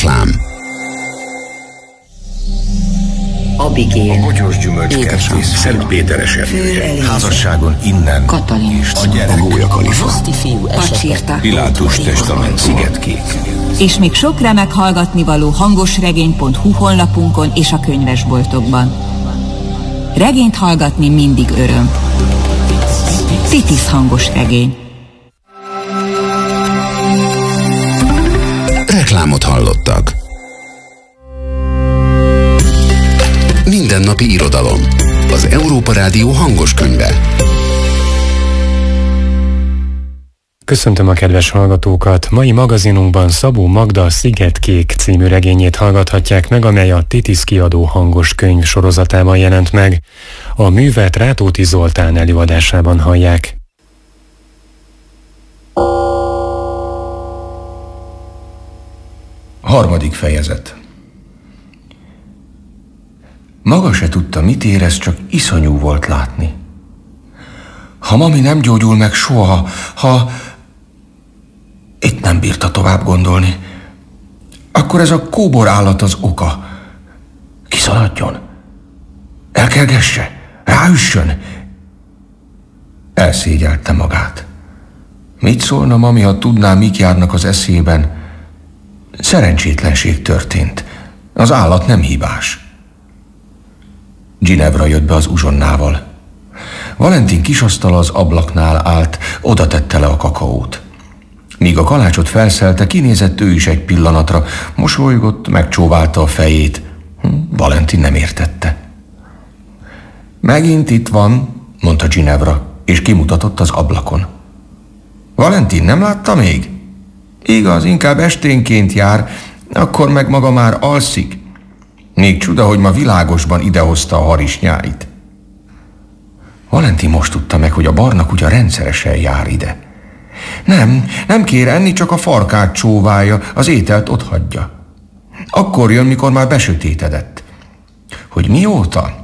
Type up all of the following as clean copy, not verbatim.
Reklám. Abigél, a Bogyós Gyümölcskertész, Szentpéteres erdője, házasságon innen, Katalin, és a gyerek, a Gólya Kalifa, Roszti fiú Pacsirta, Pilátus testament, Szigetkék. És még sok remek hallgatnivaló hangosregény.hu honlapunkon és a könyvesboltokban. Regényt hallgatni mindig öröm. Titis hangosregény. Reklámot hallottak. Mindennapi irodalom. Az Európa Rádió hangos könyve. Köszöntöm a kedves hallgatókat! Mai magazinunkban Szabó Magda Szigetkék című regényét hallgathatják meg, amely a Titis kiadó hangos könyv sorozatában jelent meg. A művet Rátóti Zoltán előadásában hallják. Harmadik fejezet. Maga se tudta, mit érez, csak iszonyú volt látni. Ha mami nem gyógyul meg soha, Itt nem bírta tovább gondolni. Akkor ez a kóbor állat az oka. Kiszaladjon. Elkergesse. Ráüssön. Elszégyelte magát. Mit szólna mami, ha tudná, mik járnak az eszében? Szerencsétlenség történt. Az állat nem hibás. Ginevra jött be az uzsonnával. Valentin kisasztala az ablaknál állt, oda tette le a kakaót. Míg a kalácsot felszelte, kinézett ő is egy pillanatra, mosolygott, megcsóválta a fejét. Valentin nem értette. Megint itt van, mondta Ginevra, és kimutatott az ablakon. Valentin nem látta még? Igaz, inkább esténként jár, akkor meg maga már alszik. Még csuda, hogy ma világosban idehozta a harisnyáit. Valentin most tudta meg, hogy a barna kutya rendszeresen jár ide. Nem kér enni, csak a farkát csóválja, az ételt otthagyja. Akkor jön, mikor már besötétedett. Hogy mióta?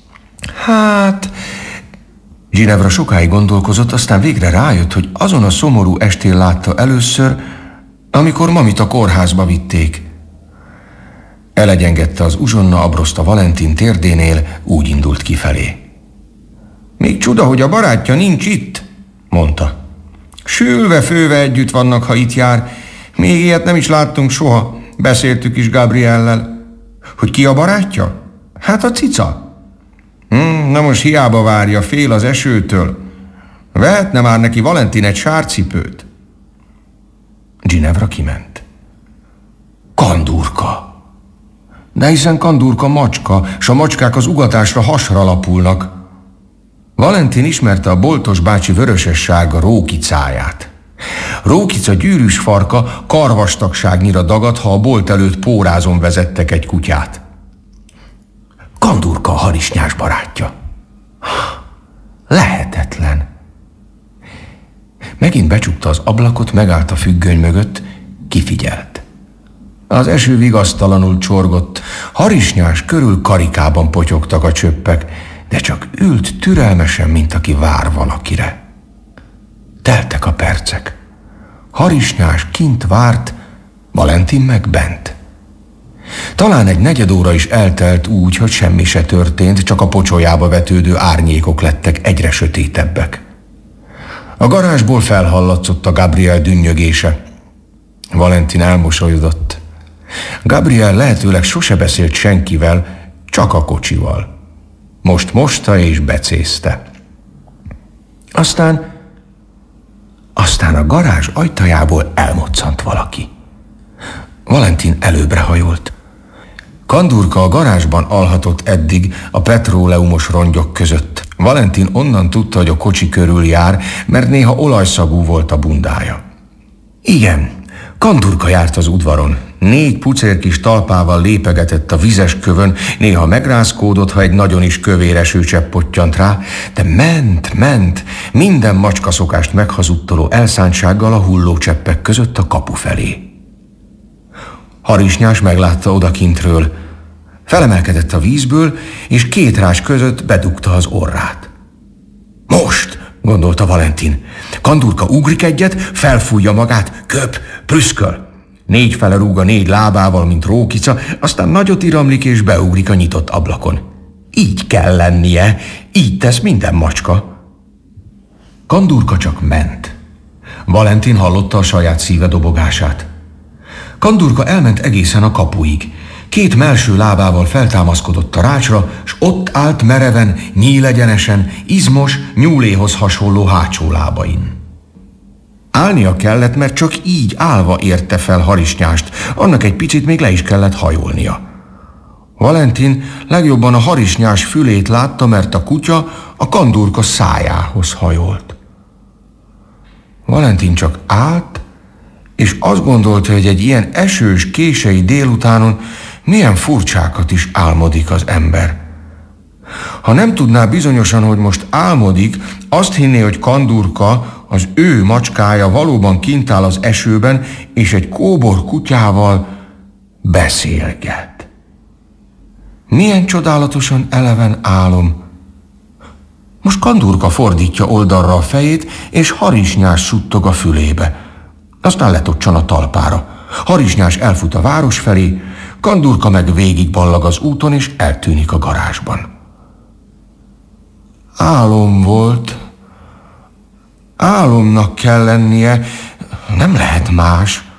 Ginevra sokáig gondolkozott, aztán végre rájött, hogy azon a szomorú estén látta először, amikor mamit a kórházba vitték. Elegyengette az uzsonna abroszt a Valentin térdénél, úgy indult kifelé. Még csuda, hogy a barátja nincs itt, mondta. Sülve-főve együtt vannak, ha itt jár. Még ilyet nem is láttunk soha. Beszéltük is Gabriellel. Hogy ki a barátja? Hát a cica. Na most hiába várja, fél az esőtől. Vehetne már neki Valentin egy sárcipőt. Ginevra kiment. Kandúrka. De hiszen Kandúrka macska, s a macskák az ugatásra hasra lapulnak. Valentin ismerte a boltos bácsi vöröses-sárga Rókicáját. Rókica gyűrűs farka karvastagságnyira dagadt, ha a bolt előtt pórázon vezettek egy kutyát. Kandúrka a harisnyás barátja. Lehetetlen. Megint becsukta az ablakot, megállt a függöny mögött, kifigyelt. Az eső vigasztalanul csorgott, harisnyás körül karikában potyogtak a csöppek, de csak ült türelmesen, mint aki vár valakire. Teltek a percek. Harisnyás kint várt, Valentin meg bent. Talán egy negyed óra is eltelt úgy, hogy semmi se történt, csak a pocsolyába vetődő árnyékok lettek egyre sötétebbek. A garázsból felhallatszott a Gabriel dünnyögése. Valentin elmosolyodott. Gabriel lehetőleg sose beszélt senkivel, csak a kocsival. Most mosta és becézte. Aztán a garázs ajtajából elmoccant valaki. Valentin előbbre hajolt. Kandúrka a garázsban alhatott eddig a petróleumos rongyok között. Valentin onnan tudta, hogy a kocsi körül jár, mert néha olajszagú volt a bundája. Igen, Kandúrka járt az udvaron. 4 pucér kis talpával lépegetett a vizes kövön, néha megrázkódott, ha egy nagyon is kövér esőcsepp pottyant rá, de ment, minden macska szokást meghazudtoló elszántsággal a hullócseppek között a kapu felé. Harisnyás meglátta odakintről. Felemelkedett a vízből, és 2 rás között bedugta az orrát. Most, gondolta Valentin. Kandúrka ugrik egyet, felfújja magát, köp, prüszköl. 4 fele rúg a 4 lábával, mint rókica, aztán nagyot iramlik és beugrik a nyitott ablakon. Így kell lennie, így tesz minden macska. Kandurka csak ment. Valentin hallotta a saját szíve dobogását. Kandurka elment egészen a kapuig. 2 mellső lábával feltámaszkodott a rácsra, s ott állt mereven, nyílegyenesen, izmos, nyúléhoz hasonló hátsó lábain. Állnia kellett, mert csak így állva érte fel Harisnyást, annak egy picit még le is kellett hajolnia. Valentin legjobban a Harisnyás fülét látta, mert a kutya a Kandurka szájához hajolt. Valentin csak állt, és azt gondolta, hogy egy ilyen esős, kései délutánon milyen furcsákat is álmodik az ember. Ha nem tudná bizonyosan, hogy most álmodik, azt hinné, hogy Kandurka, az ő macskája valóban kint áll az esőben, és egy kóbor kutyával beszélget. Milyen csodálatosan eleven álom. Most Kandurka fordítja oldalra a fejét, és Harisnyás suttog a fülébe. Aztán letocsan a talpára. Harisnyás elfut a város felé, Kandurka meg végigballag az úton, és eltűnik a garázsban. Álom volt. Álomnak kell lennie, nem lehet más.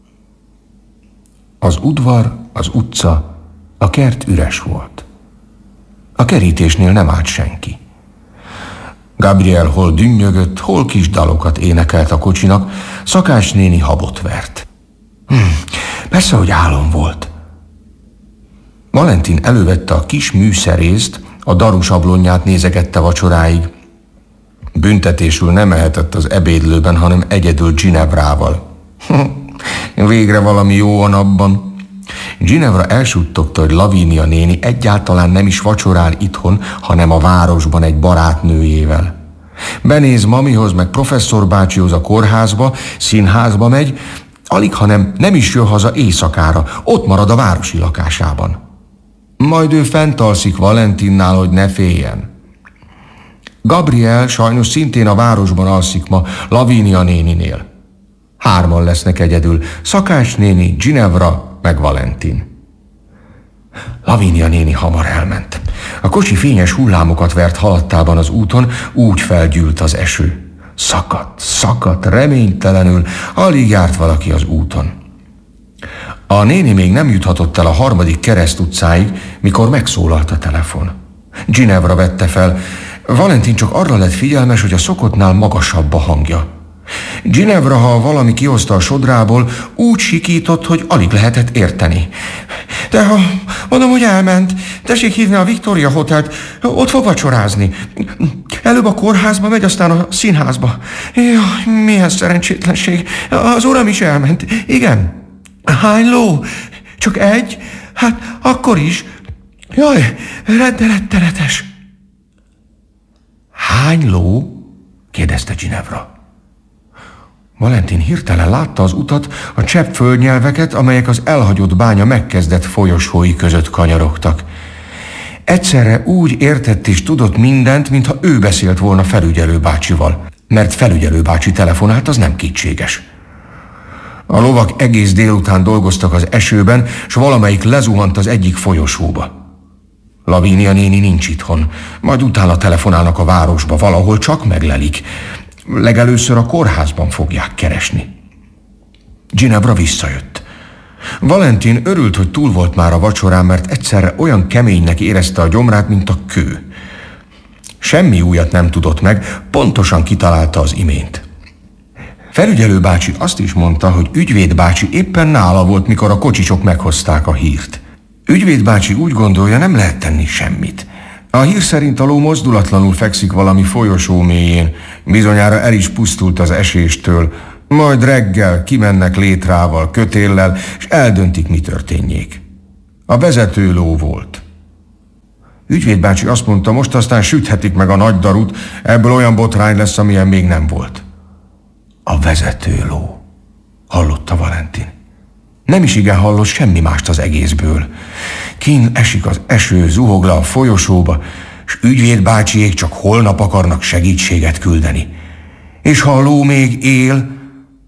Az udvar, az utca, a kert üres volt. A kerítésnél nem állt senki. Gabriel hol dünnyögött, hol kis dalokat énekelt a kocsinak, Szakás néni habot vert. Persze, hogy álom volt. Valentin elővette a kis műszerészt, a daru sablonját nézegette vacsoráig. Büntetésül nem ehetett az ebédlőben, hanem egyedül Ginevrával. Végre valami jó van abban. Ginevra elsuttogta, hogy Lavínia néni egyáltalán nem is vacsorál itthon, hanem a városban egy barátnőjével. Benéz mamihoz, meg professzor bácsihoz a kórházba, színházba megy, alig, hanem nem is jön haza éjszakára, ott marad a városi lakásában. Majd ő fent alszik Valentinnál, hogy ne féljen. Gabriel sajnos szintén a városban alszik ma, Lavínia néninél. 3 lesznek egyedül, Szakás néni, Ginevra meg Valentin. Lavínia néni hamar elment. A kocsi fényes hullámokat vert halattában az úton, úgy felgyűlt az eső. Szakadt, reménytelenül, alig járt valaki az úton. A néni még nem juthatott el a 3. Kereszt utcáig, mikor megszólalt a telefon. Ginevra vette fel. Valentin csak arra lett figyelmes, hogy a szokottnál magasabb a hangja. Ginevra, ha valami kihozta a sodrából, úgy sikított, hogy alig lehetett érteni. De ha mondom, hogy elment, tessék hívni a Victoria Hotelt, ott fog vacsorázni. Előbb a kórházba megy, aztán a színházba. Jaj, milyen szerencsétlenség. Az uram is elment. Igen. Hány ló? Csak 1? Hát akkor is. Jaj, rettenetes. Hány ló? Kérdezte Ginevra. Valentin hirtelen látta az utat, a csepp földnyelveket, amelyek az elhagyott bánya megkezdett folyosói között kanyarogtak. Egyszerre úgy értett és tudott mindent, mintha ő beszélt volna felügyelő bácsival, mert felügyelő bácsi telefonált, az nem kétséges. A lovak egész délután dolgoztak az esőben, s valamelyik lezuhant az egyik folyosóba. Lavínia néni nincs itthon, majd utána telefonálnak a városba, valahol csak meglelik. Legelőször a kórházban fogják keresni. Ginevra visszajött. Valentin örült, hogy túl volt már a vacsorán, mert egyszerre olyan keménynek érezte a gyomrát, mint a kő. Semmi újat nem tudott meg, pontosan kitalálta az imént. Felügyelő bácsi azt is mondta, hogy ügyvéd bácsi éppen nála volt, mikor a kocsicsok meghozták a hírt. Ügyvéd bácsi úgy gondolja, nem lehet tenni semmit. A hír szerint a ló mozdulatlanul fekszik valami folyosó mélyén, bizonyára el is pusztult az eséstől, majd reggel kimennek létrával, kötéllel, és eldöntik, mi történjék. A vezető ló volt. Ügyvéd bácsi azt mondta, most aztán süthetik meg a nagy darut, ebből olyan botrány lesz, amilyen még nem volt. A vezető ló, hallotta Valentin. Nem is igen hallott semmi mást az egészből. Kín esik az eső, zuhog le a folyosóba, s ügyvéd bácsiék csak holnap akarnak segítséget küldeni. És ha a ló még él,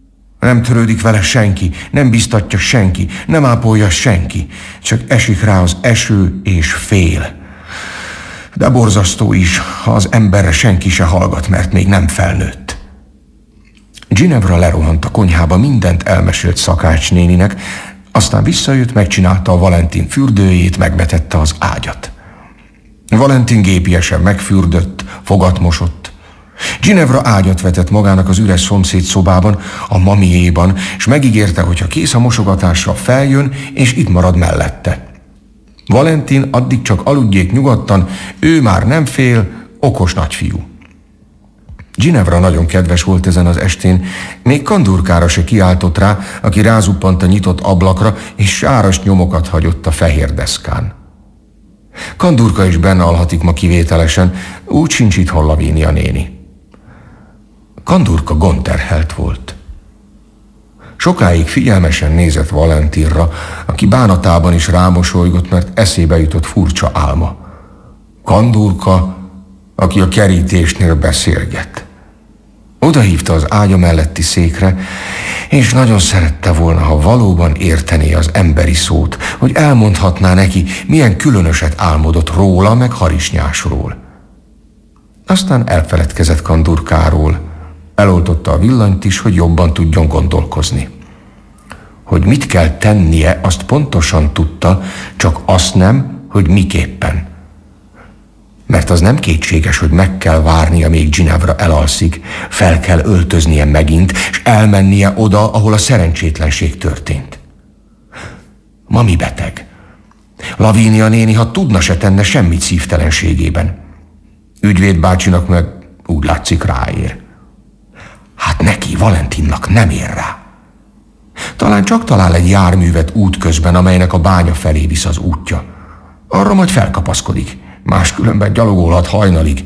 Nem törődik vele senki, nem biztatja senki, nem ápolja senki, csak esik rá az eső és fél. De borzasztó is, ha az emberre senki se hallgat, mert még nem felnőtt. Ginevra lerohant a konyhába, mindent elmesélt Szakács néninek, aztán visszajött, megcsinálta a Valentin fürdőjét, megvetette az ágyat. Valentin gépiesen megfürdött, fogat mosott. Ginevra ágyat vetett magának az üres szomszéd szobában, a mamiéban, és megígérte, hogy ha kész a mosogatásra, feljön, és itt marad mellette. Valentin addig csak aludjék nyugodtan, ő már nem fél, okos nagyfiú. Ginevra nagyon kedves volt ezen az estén, még Kandurkára se kiáltott rá, aki rázuppant a nyitott ablakra, és sáros nyomokat hagyott a fehér deszkán. Kandurka is benne alhatik ma kivételesen, úgy sincs itthon Lavínia néni. Kandurka gondterhelt volt. Sokáig figyelmesen nézett Valentinra, aki bánatában is rámosolygott, mert eszébe jutott furcsa álma. Kandurka, aki a kerítésnél beszélget. Odahívta az ágya melletti székre, és nagyon szerette volna, ha valóban értené az emberi szót, hogy elmondhatná neki, milyen különöset álmodott róla, meg Harisnyásról. Aztán elfeledkezett Kandurkáról, eloltotta a villanyt is, hogy jobban tudjon gondolkozni. Hogy mit kell tennie, azt pontosan tudta, csak azt nem, hogy miképpen. Mert az nem kétséges, hogy meg kell várnia, még Ginevra elalszik, fel kell öltöznie megint, és elmennie oda, ahol a szerencsétlenség történt. Mami beteg. Lavínia néni, ha tudna, se tenne semmit szívtelenségében. Ügyvéd bácsinak meg úgy látszik ráér. Hát neki, Valentinnak nem ér rá. Talán csak talál egy járművet útközben, amelynek a bánya felé visz az útja. Arra majd felkapaszkodik. Máskülönben gyalogolhat hajnalig.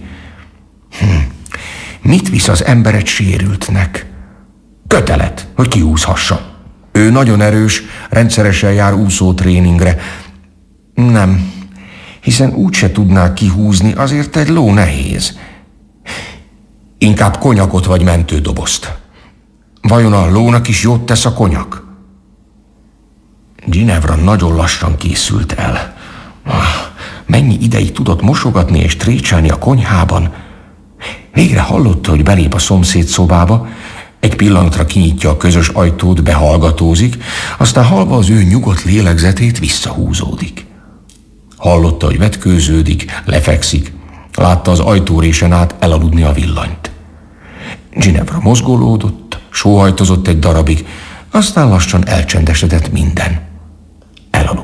Mit visz az emberet sérültnek? Kötelet, hogy kiúszhassa. Ő nagyon erős, rendszeresen jár úszótréningre. Nem, hiszen úgyse tudná kihúzni, azért egy ló nehéz. Inkább konyakot vagy mentődobozt. Vajon a lónak is jót tesz a konyak? Ginevra nagyon lassan készült el. Mennyi ideig tudott mosogatni és trécselni a konyhában? Végre hallotta, hogy belép a szomszéd szobába, egy pillanatra kinyitja a közös ajtót, behallgatózik, aztán hallva az ő nyugodt lélegzetét visszahúzódik. Hallotta, hogy vetkőződik, lefekszik, látta az ajtórésen át elaludni a villanyt. Ginevra mozgolódott, sóhajtozott egy darabig, aztán lassan elcsendesedett minden. Elaludt.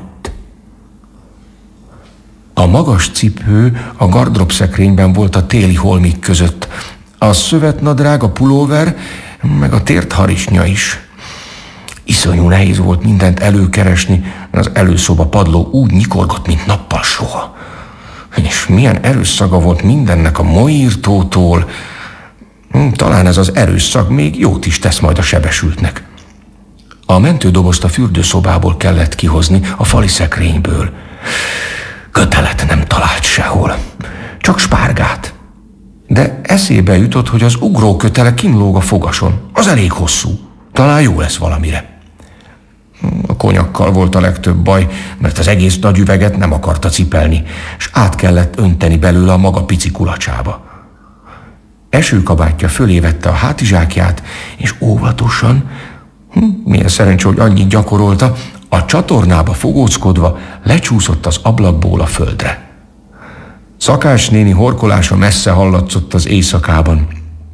A magas cipő a gardróbszekrényben volt a téli holmik között. A szövetnadrág, a pulóver, meg a tért harisnya is. Iszonyú nehéz volt mindent előkeresni, az előszoba padló úgy nyikorgott, mint nappal soha. És milyen erős szaga volt mindennek a moírtótól. Talán ez az erős szag még jót is tesz majd a sebesültnek. A mentődobozt a fürdőszobából kellett kihozni, a fali szekrényből. Kötelet nem talált sehol, csak spárgát. De eszébe jutott, hogy az ugrókötele kinlóg a fogason. Az elég hosszú, talán jó lesz valamire. A konyakkal volt a legtöbb baj, mert az egész nagy üveget nem akarta cipelni, és át kellett önteni belőle a maga pici kulacsába. Esőkabátja fölé vette a hátizsákját, és óvatosan, milyen szerencsé, hogy annyit gyakorolta, a csatornába fogóckodva lecsúszott az ablakból a földre. Szakács néni horkolása messze hallatszott az éjszakában.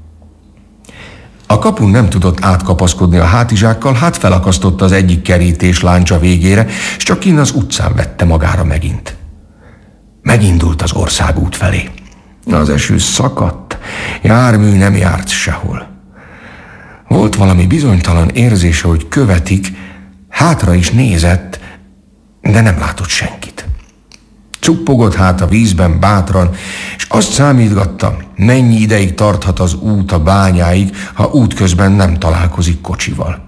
A kapun nem tudott átkapaszkodni a hátizsákkal, hát felakasztotta az egyik kerítés láncsa végére, és csak kinn az utcán vette magára megint. Megindult az országút felé. Az eső szakadt, jármű nem járt sehol. Volt valami bizonytalan érzése, hogy követik, hátra is nézett, de nem látott senkit. Cuppogott hát a vízben bátran, és azt számítgatta, mennyi ideig tarthat az út a bányáig, ha útközben nem találkozik kocsival.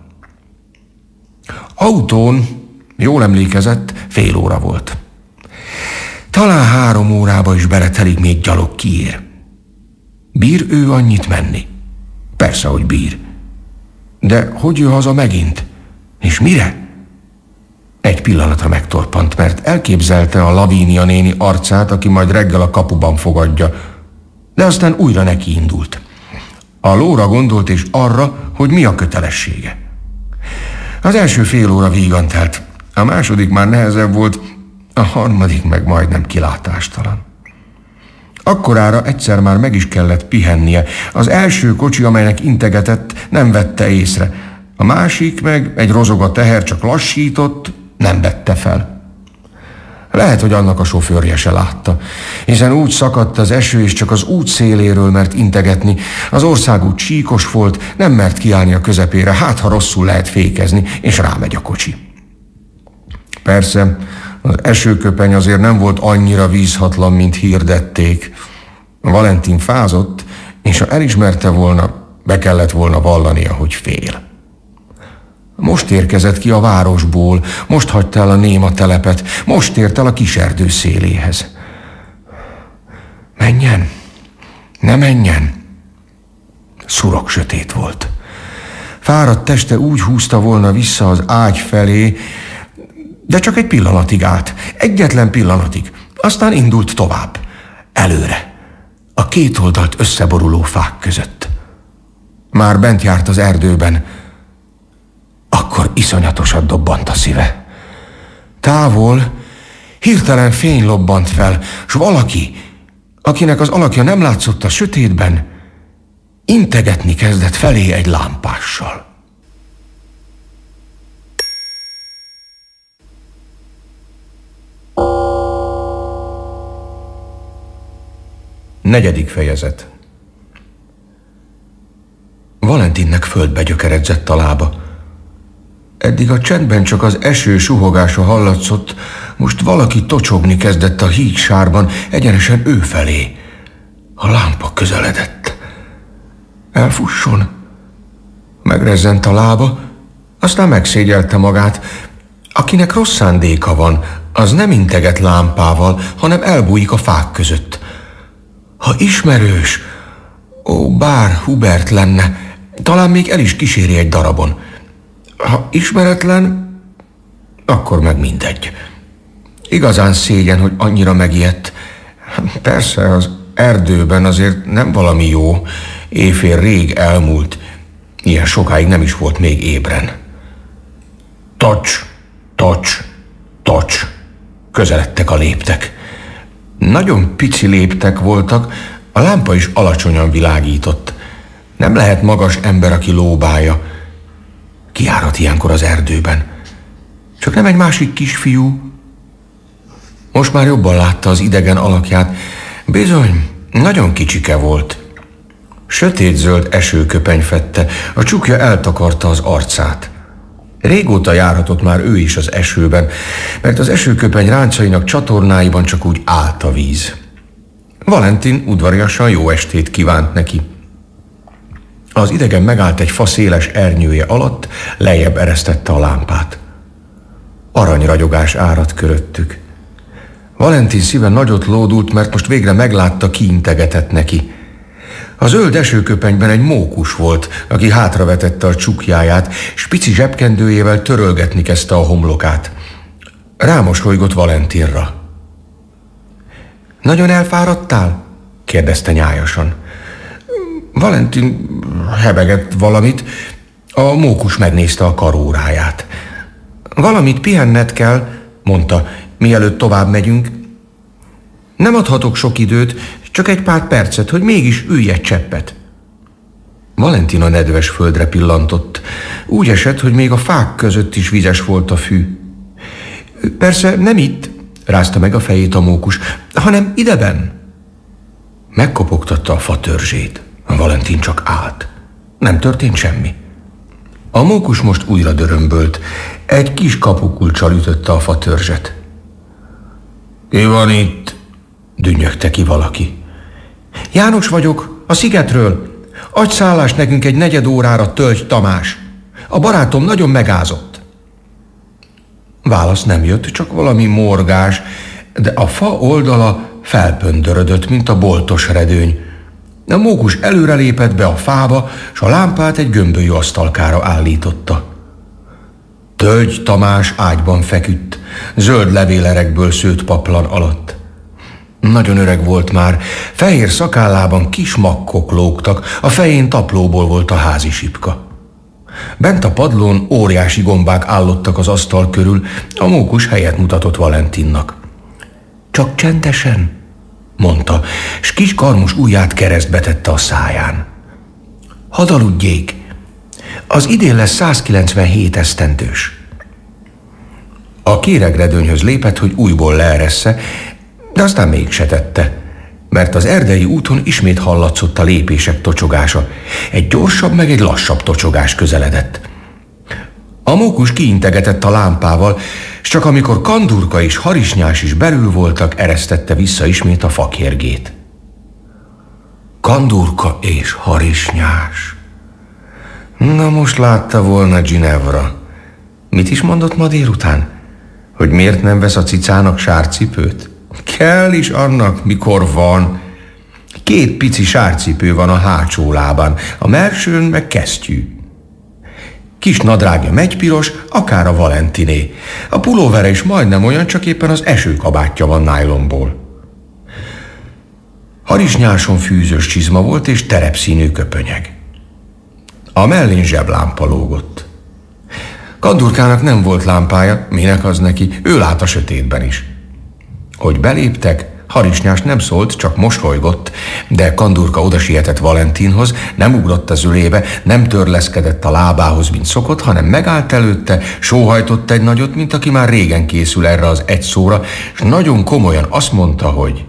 Autón, jól emlékezett, fél óra volt. Talán 3 órába is beletelik, még gyalog kiér. Bír ő annyit menni? Persze, hogy bír. De hogy jön haza megint? És mire? Egy pillanatra megtorpant, mert elképzelte a Lavínia néni arcát, aki majd reggel a kapuban fogadja. De aztán újra neki indult. A lóra gondolt és arra, hogy mi a kötelessége. Az első fél óra vígan telt, a második már nehezebb volt, a harmadik meg majdnem kilátástalan. Akkorára egyszer már meg is kellett pihennie. Az első kocsi, amelynek integetett, nem vette észre. A másik meg, egy rozoga teher, csak lassított, nem vette fel. Lehet, hogy annak a sofőrje se látta, hiszen úgy szakadt az eső, és csak az út széléről mert integetni. Az országút csíkos volt, nem mert kiállni a közepére, hát ha rosszul lehet fékezni, és rámegy a kocsi. Persze, az esőköpeny azért nem volt annyira vízhatlan, mint hirdették. Valentin fázott, és ha elismerte volna, be kellett volna vallania, hogy fél. Most érkezett ki a városból, most hagyta el a néma telepet, most ért el a kiserdő széléhez. Menjen, ne menjen. Szurok sötét volt. Fáradt teste úgy húzta volna vissza az ágy felé, de csak egy pillanatig állt, egyetlen pillanatig, aztán indult tovább, előre, a két oldalt összeboruló fák között. Már bent járt az erdőben, akkor iszonyatosan dobbant a szíve. Távol hirtelen fény lobbant fel, s valaki, akinek az alakja nem látszott a sötétben, integetni kezdett felé egy lámpással. Negyedik fejezet. Valentinnek földbe gyökeredzett a lába. Eddig a csendben csak az eső suhogása hallatszott, most valaki tocsogni kezdett a hígsárban, egyenesen ő felé. A lámpa közeledett. Elfusson. Megrezzent a lába, aztán megszégyelte magát. Akinek rossz szándéka van, az nem integet lámpával, hanem elbújik a fák között. Ha ismerős, bár Hubert lenne, talán még el is kíséri egy darabon. Ha ismeretlen, akkor meg mindegy. Igazán szégyen, hogy annyira megijedt. Persze, az erdőben azért nem valami jó. Éjfél rég elmúlt. Ilyen sokáig nem is volt még ébren. Tocs, tocs, tocs. Közeledtek a léptek. Nagyon pici léptek voltak, a lámpa is alacsonyan világított. Nem lehet magas ember, aki lóbálja. Kiárat ilyenkor az erdőben. Csak nem egy másik kisfiú. Most már jobban látta az idegen alakját. Bizony, nagyon kicsike volt. Sötétzöld esőköpeny fedte, a csukja eltakarta az arcát. Régóta járhatott már ő is az esőben, mert az esőköpeny ráncainak csatornáiban csak úgy állt a víz. Valentin udvariasan jó estét kívánt neki. Az idegen megállt egy fa széles ernyője alatt, lejjebb eresztette a lámpát. Aranyragyogás áradt köröttük. Valentin szíve nagyot lódult, mert most végre meglátta, ki integetett neki. A zöld esőköpenyben egy mókus volt, aki hátravetette a csukjáját, s pici zsebkendőjével törölgetni kezdte a homlokát. Rámosolygott Valentinra. Nagyon elfáradtál? kérdezte nyájasan. Valentin hebegett valamit, a mókus megnézte a karóráját. Valamit pihenned kell, mondta, mielőtt tovább megyünk. Nem adhatok sok időt, csak egy pár percet, hogy mégis ülj egy cseppet. Valentin a nedves földre pillantott. Úgy esett, hogy még a fák között is vizes volt a fű. Persze nem itt, rázta meg a fejét a mókus, hanem ideben. Megkopogtatta a fa törzsét. Valentin csak állt. Nem történt semmi. A mókus most újra dörömbölt. Egy kis kapukulccsal ütötte a fa törzset. Ki van itt? Dünnyögte ki valaki. János vagyok, a szigetről. Adj szállást nekünk egy 4 órára, Tölgy Tamás. A barátom nagyon megázott. Válasz nem jött, csak valami morgás, de a fa oldala felpöndörödött, mint a boltos redőny. A mókus előrelépett be a fába, s a lámpát egy gömbölyű asztalkára állította. Tölgy Tamás ágyban feküdt, zöld levélerekből szőtt paplan alatt. Nagyon öreg volt már, fehér szakállában kis makkok lógtak, a fején taplóból volt a házi sipka. Bent a padlón óriási gombák állottak az asztal körül, a mókus helyet mutatott Valentinnak. Csak csendesen, mondta, s kis karmos ujját keresztbe tette a száján. Hadd aludjék, az idén lesz 197 esztendős. A kéregredőnyhöz lépett, hogy újból leeressze, de aztán mégse tette, mert az erdei úton ismét hallatszott a lépések tocsogása. Egy gyorsabb, meg egy lassabb tocsogás közeledett. A mókus kiintegetett a lámpával, s csak amikor Kandurka és Harisnyás is belül voltak, eresztette vissza ismét a fakérgét. Kandurka és Harisnyás. Na most látta volna Ginevra. Mit is mondott ma délután? Hogy miért nem vesz a cicának sárcipőt? Kell is annak, mikor van. 2 pici sárcipő van a hátsó lábán, a mellsőn meg kesztyű. Kis nadrágja megypiros, akár a Valentiné. A pulóvere is majdnem olyan, csak éppen az esőkabátja van nájlonból. Harisnyáson fűzős csizma volt és terepszínű köpönyeg. A mellén zseblámpa lógott. Kandurkának nem volt lámpája, minek az neki, ő lát a sötétben is. Hogy beléptek, Harisnyás nem szólt, csak mosolygott, de Kandurka odasietett Valentinhoz, nem ugrott az ölébe, nem törleszkedett a lábához, mint szokott, hanem megállt előtte, sóhajtott egy nagyot, mint aki már régen készül erre az egy szóra, és nagyon komolyan azt mondta, hogy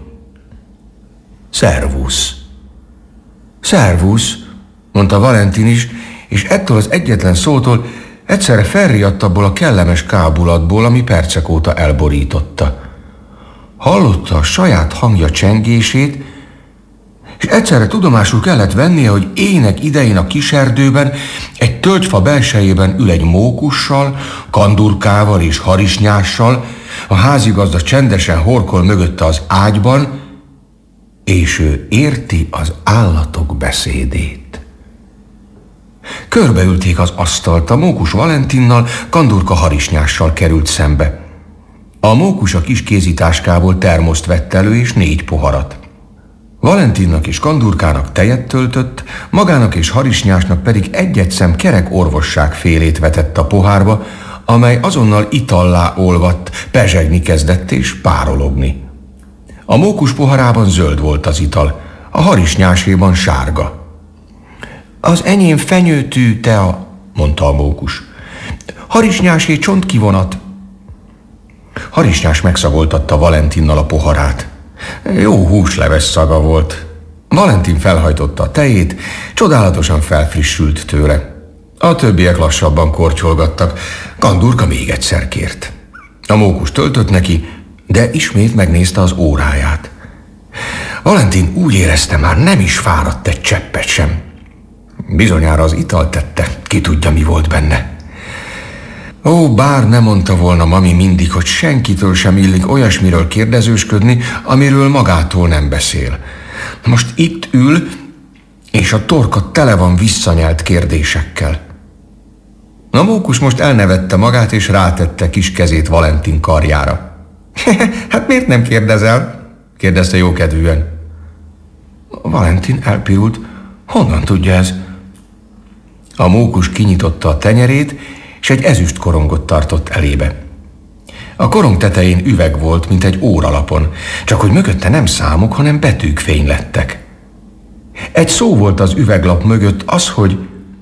szervusz. Szervusz, mondta Valentin is, és ettől az egyetlen szótól egyszerre felriadt abból a kellemes kábulatból, ami percek óta elborította. Hallotta a saját hangja csengését, és egyszerre tudomásul kellett vennie, hogy ének idején a kiserdőben, egy tölgyfa belsejében ül egy mókussal, Kandurkával és Harisnyással, a házigazda csendesen horkol mögötte az ágyban, és ő érti az állatok beszédét. Körbeülték az asztalt, a mókus Valentinnal, Kandurka Harisnyással került szembe. A mókus a kis kézitáskából termoszt vett elő és 4 poharat. Valentinnak és Kandurkának tejet töltött, magának és Harisnyásnak pedig egy-egy szem kerek orvosság félét vetett a pohárba, amely azonnal itallá olvadt, pezsegni kezdett és párologni. A mókus poharában zöld volt az ital, a Harisnyáséban sárga. Az enyém fenyőtű tea, mondta a mókus. Harisnyásé csontkivonat. Harisnyás megszagoltatta Valentinnal a poharát. Jó húsleves szaga volt. Valentin felhajtotta a tejét, csodálatosan felfrissült tőle. A többiek lassabban kortyolgattak, Kandurka még egyszer kért. A mókus töltött neki, de ismét megnézte az óráját. Valentin úgy érezte, már nem is fáradt egy cseppet sem. Bizonyára az ital tette, ki tudja, mi volt benne. Ó, bár nem mondta volna mami mindig, hogy senkitől sem illik olyasmiről kérdezősködni, amiről magától nem beszél. Most itt ül, és a torka tele van visszanyelt kérdésekkel. A mókus most elnevette magát, és rátette kis kezét Valentin karjára. Hát miért nem kérdezel? Kérdezte jókedvűen. Valentin elpirult. Honnan tudja ez? A mókus kinyitotta a tenyerét, és egy ezüst korongot tartott elébe. A korong tetején üveg volt, mint egy óralapon, csak hogy mögötte nem számok, hanem betűk fénylettek. Egy szó volt az üveglap mögött, az, hogy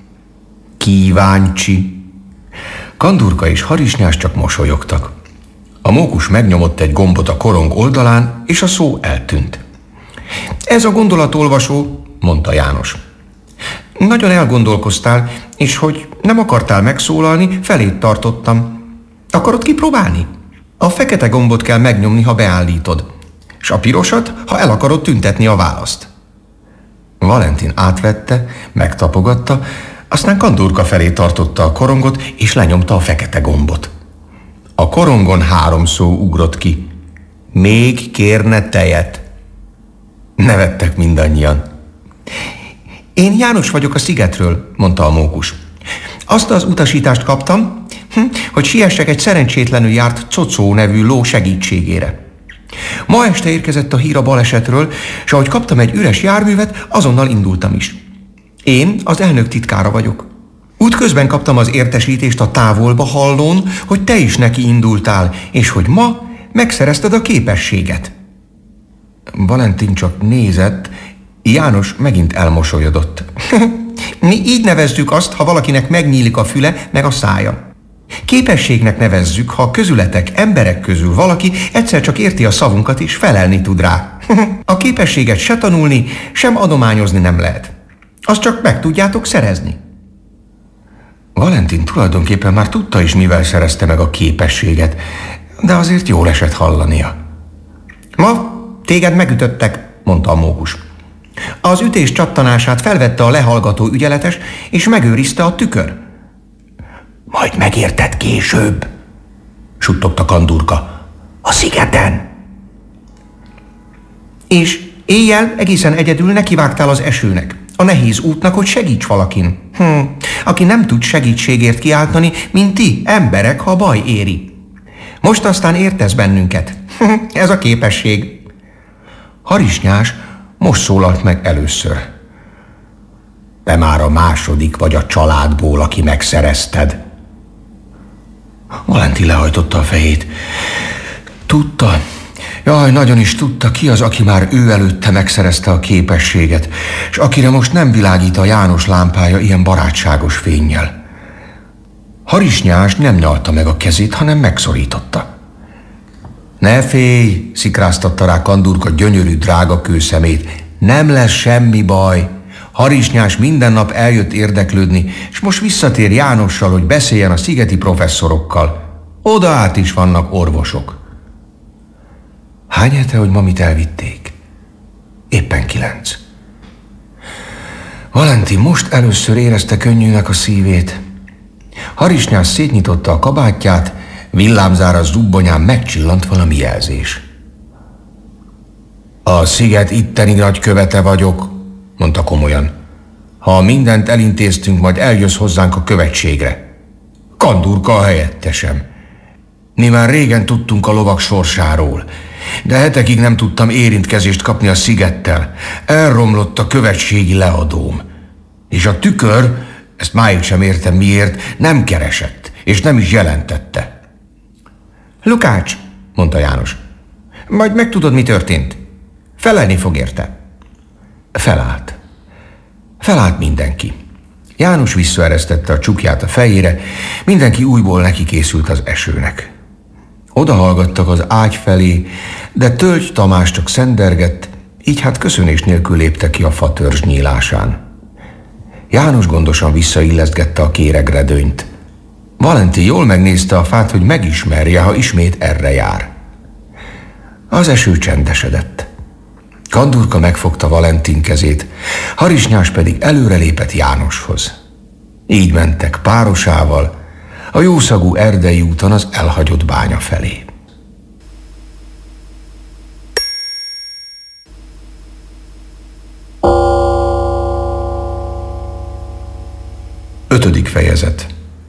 kíváncsi. Kandurka és Harisnyás csak mosolyogtak. A mókus megnyomott egy gombot a korong oldalán, és a szó eltűnt. Ez a gondolatolvasó, mondta János. Nagyon elgondolkoztál, és hogy nem akartál megszólalni, felét tartottam. Akarod kipróbálni? A fekete gombot kell megnyomni, ha beállítod, és a pirosat, ha el akarod tüntetni a választ. Valentin átvette, megtapogatta, aztán Kandurka felé tartotta a korongot, és lenyomta a fekete gombot. A korongon 3 szó ugrott ki. Még kérne tejet. Nevettek mindannyian. Én János vagyok a szigetről, mondta a mókus. Azt az utasítást kaptam, hogy siessek egy szerencsétlenül járt Cocó nevű ló segítségére. Ma este érkezett a hír a balesetről, és ahogy kaptam egy üres járművet, azonnal indultam is. Én az elnök titkára vagyok. Útközben kaptam az értesítést a távolba hallón, hogy te is neki indultál, és hogy ma megszerezted a képességet. Valentin csak nézett, János megint elmosolyodott. Mi így nevezzük azt, ha valakinek megnyílik a füle, meg a szája. Képességnek nevezzük, ha közületek, emberek közül valaki egyszer csak érti a szavunkat és felelni tud rá. A képességet se tanulni, sem adományozni nem lehet. Azt csak meg tudjátok szerezni. Valentin tulajdonképpen már tudta is, mivel szerezte meg a képességet, de azért jól esett hallania. Ma téged megütöttek, mondta a mókus. Az ütés csattanását felvette a lehallgató ügyeletes, és megőrizte a tükör. Majd megérted később, suttogta Kandurka. A szigeten. És éjjel egészen egyedül nekivágtál az esőnek, a nehéz útnak, hogy segíts valakin. Aki nem tud segítségért kiáltani, mint ti, emberek, ha baj éri. Most aztán értesz bennünket. Ez a képesség. Harisnyás most szólalt meg először. Te már a második vagy a családból, aki megszerezted. Valentin lehajtotta a fejét. Tudta, jaj, nagyon is tudta, ki az, aki már ő előtte megszerezte a képességet, és akire most nem világít a János lámpája ilyen barátságos fénnyel. Harisnyás nem nyalta meg a kezét, hanem megszorította. Ne félj, szikráztatta rá Kandurka gyönyörű, drága kőszemét. Nem lesz semmi baj. Harisnyás minden nap eljött érdeklődni, és most visszatér Jánossal, hogy beszéljen a szigeti professzorokkal. Oda át is vannak orvosok. Hány hete, hogy mamit elvitték? Éppen 9. Valentin most először érezte könnyűnek a szívét. Harisnyás szétnyitotta a kabátját, villámzára zubbonyán megcsillant valami jelzés. A sziget itteni nagykövete vagyok, mondta komolyan. Ha mindent elintéztünk, majd eljössz hozzánk a követségre. Kandurka a helyettesem. Mi már régen tudtunk a lovak sorsáról, de hetekig nem tudtam érintkezést kapni a szigettel. Elromlott a követségi leadóm. És a tükör, ezt máig sem értem miért, nem keresett, és nem is jelentette. Lukács, mondta János, majd megtudod, mi történt. Felelni fog érte. Felállt. Felállt mindenki. János visszaeresztette a csukját a fejére, mindenki újból neki készült az esőnek. Odahallgattak az ágy felé, de Tölgy Tamás csak szendergett, így hát köszönés nélkül léptek ki a fatörzs nyílásán. János gondosan visszaillesztgette a kéregredőnyt. Valentin jól megnézte a fát, hogy megismerje, ha ismét erre jár. Az eső csendesedett. Kandurka megfogta Valentin kezét, Harisnyás pedig előrelépett Jánoshoz. Így mentek párosával a jószagú erdei úton az elhagyott bánya felé. Ötödik fejezet.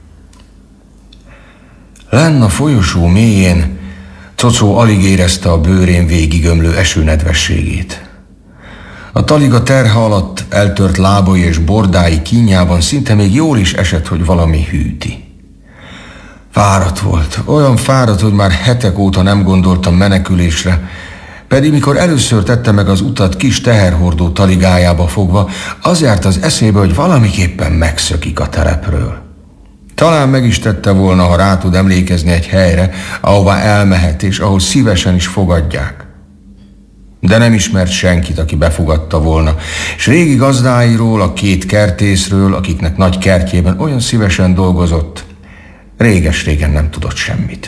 Lenn a folyosó mélyén Cocó alig érezte a bőrén végigömlő esőnedvességét. A taliga terhe alatt eltört lábai és bordái kínjában szinte még jól is esett, hogy valami hűti. Fáradt volt, olyan fáradt, hogy már hetek óta nem gondoltam menekülésre, pedig mikor először tette meg az utat kis teherhordó taligájába fogva, az járt az eszébe, hogy valamiképpen megszökik a telepről. Talán meg is tette volna, ha rá tud emlékezni egy helyre, ahová elmehet, és ahol szívesen is fogadják. De nem ismert senkit, aki befogadta volna, és régi gazdáiról, a 2 kertészről, akiknek nagy kertjében olyan szívesen dolgozott, réges-régen nem tudott semmit.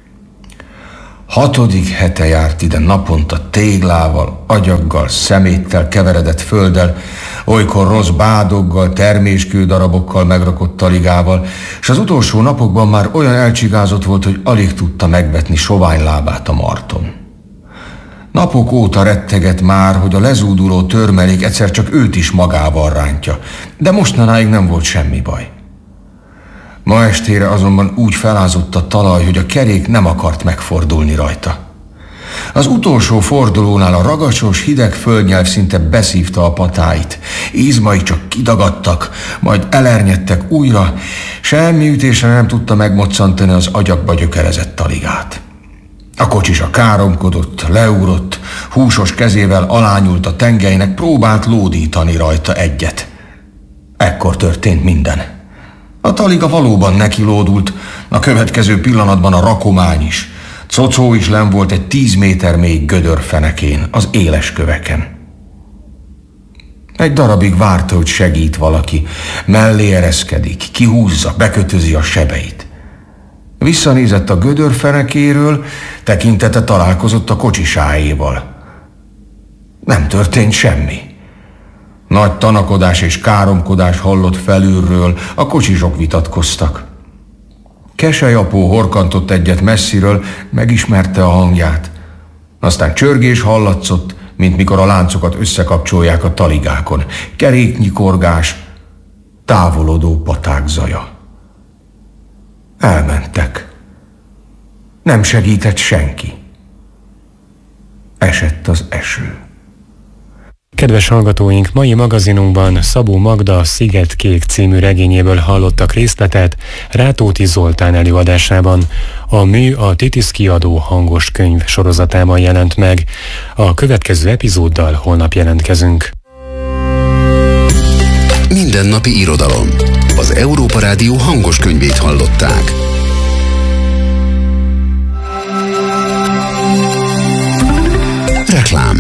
6. hete járt ide naponta téglával, agyaggal, szeméttel keveredett földdel, olykor rossz bádoggal, terméskődarabokkal megrakott taligával, és az utolsó napokban már olyan elcsigázott volt, hogy alig tudta megvetni sovány lábát a marton. Napok óta retteget már, hogy a lezúduló törmelék egyszer csak őt is magával rántja, de mostanáig nem volt semmi baj. Ma estére azonban úgy felázott a talaj, hogy a kerék nem akart megfordulni rajta. Az utolsó fordulónál a ragacsos, hideg földnyelv szinte beszívta a patáit. Izmai csak kidagadtak, majd elernyedtek újra, semmi ütésre nem tudta megmoccantani az agyakba gyökerezett taligát. A kocsisa káromkodott, leugrott, húsos kezével alányult a tengelynek, próbált lódítani rajta egyet. Ekkor történt minden. A taliga valóban nekilódult, a következő pillanatban a rakomány is. Cocó is len volt egy 10 méter mély gödörfenekén, az éles köveken. Egy darabig várta, hogy segít valaki, mellé ereszkedik, kihúzza, bekötözi a sebeit. Visszanézett a gödörfenekéről, tekintete találkozott a kocsisáéval. Nem történt semmi. Nagy tanakodás és káromkodás hallott felülről, a kocsisok vitatkoztak. Keselyapó horkantott egyet messziről, megismerte a hangját. Aztán csörgés hallatszott, mint mikor a láncokat összekapcsolják a taligákon. Keréknyikorgás, távolodó paták zaja. Elmentek. Nem segített senki. Esett az eső. Kedves hallgatóink, mai magazinunkban Szabó Magda Szigetkék című regényéből hallottak részletet Rátóti Zoltán előadásában. A mű a Titis kiadó hangos könyv sorozatában jelent meg. A következő epizóddal holnap jelentkezünk. Mindennapi irodalom. Az Európa Rádió hangos könyvét hallották. Reklám.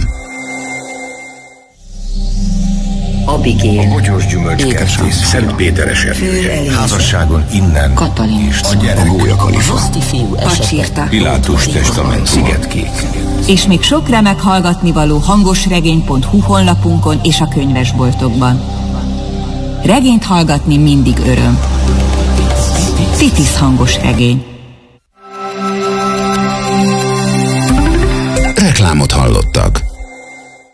Abigail. A Bogyós Gyümölcskertész, Szentpéteres erője, házasságon innen, Katalin. és a gyerek, Gólya Kalifa, Roszti fiú Pacsirta. Pilátus testament, Szigetkék. És még sok remek hallgatnivaló hangosregény.hu honlapunkon és a könyvesboltokban. Regényt hallgatni mindig öröm. Titis hangos regény. Reklámot hallottak.